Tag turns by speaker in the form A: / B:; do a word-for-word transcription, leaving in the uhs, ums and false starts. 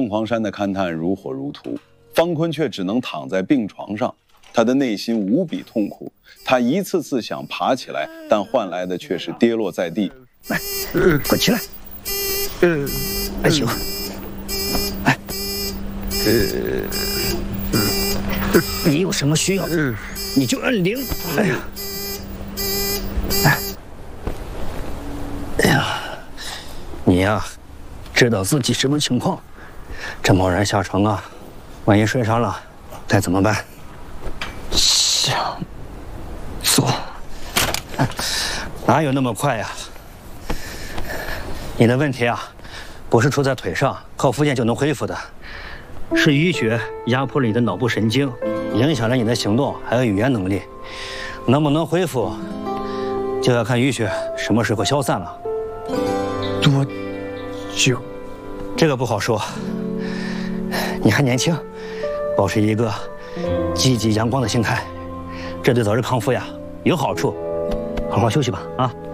A: 凤凰山的勘探如火如荼，方坤却只能躺在病床上，他的内心无比痛苦。他一次次想爬起来，但换来的却是跌落在地。
B: 来，滚起来！嗯，哎行，哎，呃，你有什么需要，你就按铃。哎呀，哎，哎呀，你呀，知道自己什么情况？这贸然下床啊，万一摔伤了，该怎么办？想做，哪有那么快呀？你的问题啊，不是出在腿上，靠复健就能恢复的，是淤血压迫了你的脑部神经，影响了你的行动还有语言能力。能不能恢复，就要看淤血什么时候消散了。多久？这个不好说。你还年轻，保持一个积极阳光的心态，这对早日康复呀有好处。好好休息吧，啊。